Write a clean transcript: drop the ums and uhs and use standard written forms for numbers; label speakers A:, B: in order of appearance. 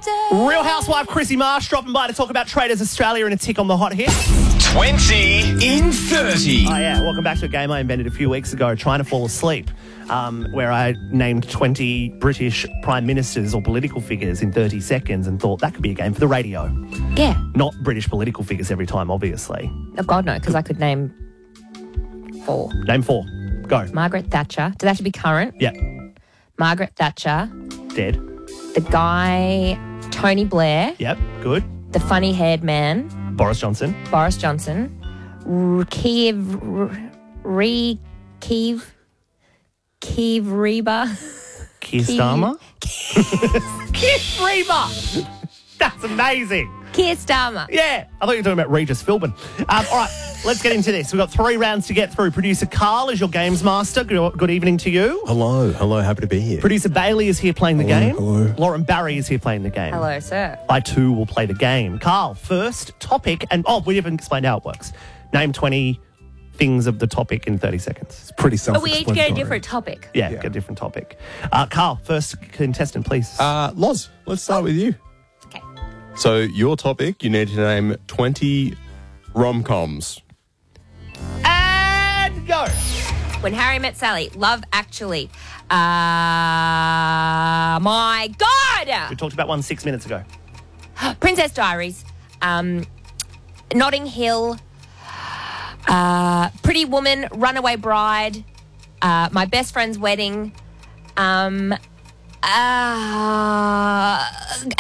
A: Real Housewife Chrissy Marsh dropping by to talk about Traders Australia and a tick on the hot hit.
B: 20 in 30.
A: Oh, yeah. Welcome back to a game I invented a few weeks ago, Trying to Fall Asleep, where I named 20 British prime ministers or political figures in 30 seconds and thought that could be a game for the radio.
C: Yeah.
A: Not British political figures every time, obviously.
C: Oh, God, no, because I could name 4.
A: Name 4. Go.
C: Margaret Thatcher. Does that have to be current?
A: Yeah.
C: Margaret Thatcher.
A: Dead.
C: The guy, Tony Blair.
A: Yep. Good.
C: The funny-haired man,
A: Boris Johnson.
C: Boris Johnson. Kiev Reba.
A: Keir Starmer. Keir Reba. That's amazing.
C: Keir Starmer.
A: Yeah. I thought you were talking about Regis Philbin. All right. Let's get into this. We've got 3 rounds to get through. Producer Carl is your games master. Good evening to you.
D: Hello, happy to be here.
A: Producer Bailey is here playing the game.
D: hello.
A: Lauren Barry is here playing the game.
C: Hello, sir.
A: I too will play the game. Carl, first topic, and we haven't explained how it works. Name 20 things of the topic in 30 seconds.
D: It's pretty
C: But we each
D: self-explanatory.
C: get a different topic.
A: Yeah, get a different topic. Carl, first contestant, please.
D: Loz, let's start with you.
C: Okay.
D: So your topic, you need to name 20 rom-coms.
A: And go.
C: When Harry Met Sally. Love Actually. My God!
A: We talked about one 6 minutes ago.
C: Princess Diaries. Notting Hill. Pretty Woman. Runaway Bride. My Best Friend's Wedding.